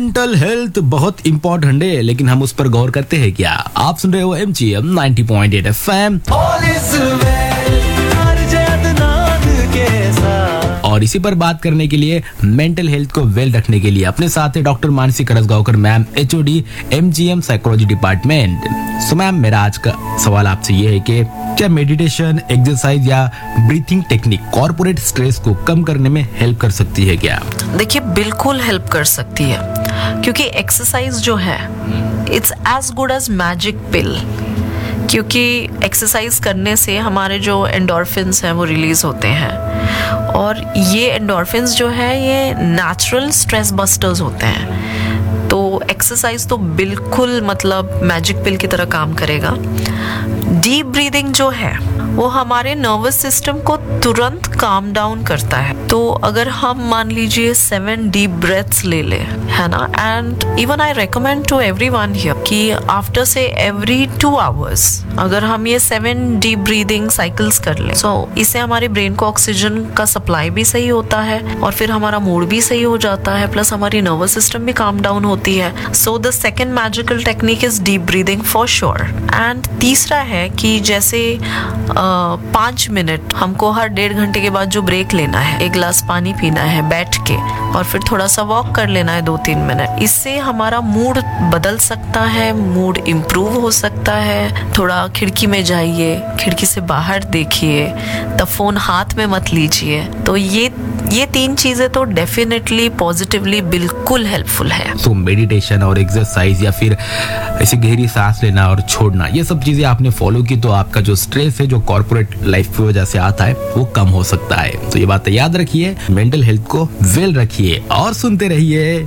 Mental health बहुत important है, लेकिन हम उस पर गौर करते हैं क्या? आप सुन रहे हो MGM 90.8 FM और इसी पर बात करने के लिए, मेंटल हेल्थ को वेल रखने के लिए अपने साथ है doctor Mansi करसगांवकर ma'am, HOD MGM psychology department. So ma'am, मेरा आज का सवाल आपसे ये है कि क्या मेडिटेशन, एक्सरसाइज या ब्रीथिंग टेक्निक कॉर्पोरेट स्ट्रेस को कम करने में हेल्प कर सकती है क्या? देखिए, बिल्कुल हेल्प कर सकती है, क्योंकि एक्सरसाइज जो है it's as good as magic पिल। क्योंकि एक्सरसाइज करने से हमारे जो एंडोर्फिन्स हैं वो रिलीज होते हैं, और ये एंडोर्फिन्स जो है ये नेचुरल स्ट्रेस बस्टर्स होते हैं। तो एक्सरसाइज तो बिल्कुल मतलब मैजिक पिल की तरह काम करेगा। डीप ब्रीदिंग जो है वो हमारे नर्वस सिस्टम को तुरंत काम डाउन करता है। तो अगर हम मान लीजिए 7 डीप ब्रेथ्स ले ले, है ना, and even I recommend to everyone here कि आफ्टर से एवरी 2 आवर्स अगर हम ये 7 डीप ब्रीदिंग साइकिल्स कर ले, सो इससे हमारे ब्रेन को ऑक्सीजन का सप्लाई भी सही होता है, और फिर हमारा मूड भी सही हो जाता है, प्लस हमारी नर्वस सिस्टम भी काम डाउन होती है। So the second magical technique is deep breathing for sure. And तीसरा है कि जैसे 5 मिनट हमको हर 1.5 घंटे के बाद जो ब्रेक लेना है, 1 गिलास पानी पीना है बैठ के, और फिर थोड़ा सा वॉक कर लेना है 2-3 मिनट। इससे हमारा मूड बदल सकता है, मूड इम्प्रूव हो सकता है। थोड़ा खिड़की में जाइए, खिड़की से बाहर देखिए, तब फोन हाथ में मत लीजिए। तो ये 3 चीजें तो डेफिनेटली पॉजिटिवली बिल्कुल हेल्पफुल है। तो मेडिटेशन और एक्सरसाइज या फिर ऐसी गहरी सांस लेना और छोड़ना, ये सब चीजें आपने फॉलो की तो आपका जो स्ट्रेस है जो कॉर्पोरेट लाइफ की वजह से आता है वो कम हो सकता है। तो ये बात याद रखिए, मेंटल हेल्थ को वेल रखिए और सुनते रहिए